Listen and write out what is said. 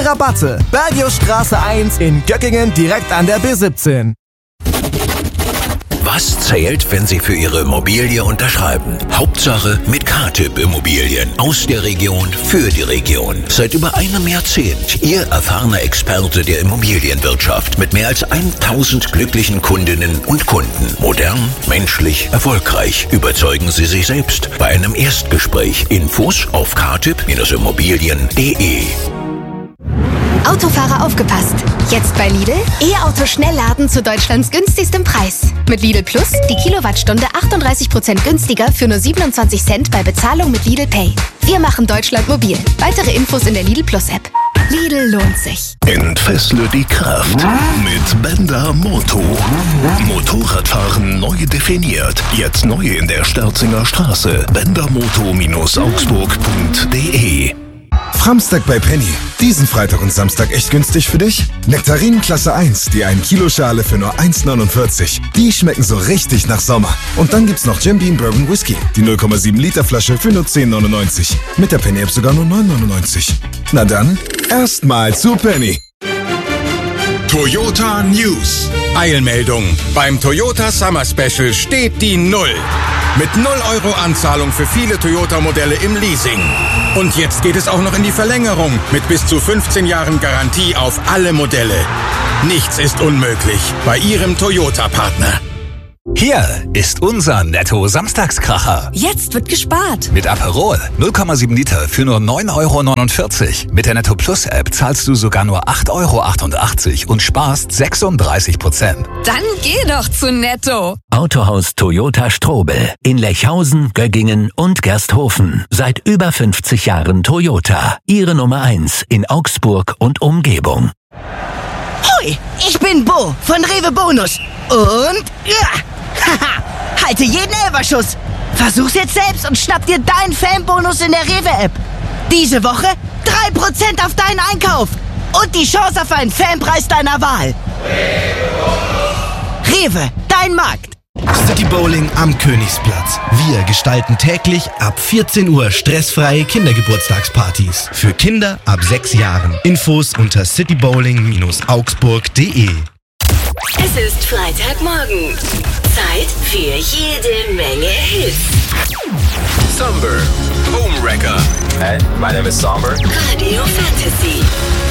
Rabatte. Bergiusstraße 1 in Göckingen direkt an der B17. Was zählt, wenn Sie für Ihre Immobilie unterschreiben? Hauptsache mit K-Tipp Immobilien. Aus der Region für die Region. Seit über einem Jahrzehnt Ihr erfahrener Experte der Immobilienwirtschaft. Mit mehr als 1000 glücklichen Kundinnen und Kunden. Modern, menschlich, erfolgreich. Überzeugen Sie sich selbst bei einem Erstgespräch. Infos auf ktipp-immobilien.de. Autofahrer aufgepasst! Jetzt bei Lidl E-Auto Schnellladen zu Deutschlands günstigstem Preis. Mit Lidl Plus die Kilowattstunde 38% günstiger für nur 27 Cent bei Bezahlung mit Lidl Pay. Wir machen Deutschland mobil. Weitere Infos in der Lidl Plus App. Lidl lohnt sich. Entfessle die Kraft mit Benda Moto. Motorradfahren neu definiert. Jetzt neu in der Sterzinger Straße. bendermoto-augsburg.de. Framstag bei Penny. Diesen Freitag und Samstag echt günstig für dich? Nektarinen Klasse 1, die 1 Kilo Schale für nur 1,49. Die schmecken so richtig nach Sommer. Und dann gibt's noch Jim Beam Bourbon Whisky, die 0,7 Liter Flasche für nur 10,99. Mit der Penny App sogar nur 9,99. Na dann, erstmal zu Penny. Toyota News. Eilmeldung. Beim Toyota Summer Special steht die Null. Mit 0 € Anzahlung für viele Toyota-Modelle im Leasing. Und jetzt geht es auch noch in die Verlängerung mit bis zu 15 Jahren Garantie auf alle Modelle. Nichts ist unmöglich bei Ihrem Toyota-Partner. Hier ist unser Netto-Samstagskracher. Jetzt wird gespart. Mit Aperol 0,7 Liter für nur 9,49 €. Mit der Netto Plus App zahlst du sogar nur 8,88 € und sparst 36%. Dann geh doch zu Netto. Autohaus Toyota Strobel in Lechhausen, Göggingen und Gersthofen. Seit über 50 Jahren Toyota. Ihre Nummer 1 in Augsburg und Umgebung. Hoi, ich bin Bo von Rewe Bonus. Und ja, haha, halte jeden Elferschuss. Versuch's jetzt selbst und schnapp dir deinen Fanbonus in der Rewe-App. Diese Woche 3% auf deinen Einkauf und die Chance auf einen Fanpreis deiner Wahl. Rewe, dein Markt. City Bowling am Königsplatz. Wir gestalten täglich ab 14 Uhr stressfreie Kindergeburtstagspartys. Für Kinder ab 6 Jahren. Infos unter citybowling-augsburg.de. Es ist Freitagmorgen. Zeit für jede Menge Hits. Somber, Home Wrecker. Hey, my name is Somber. Radio Fantasy.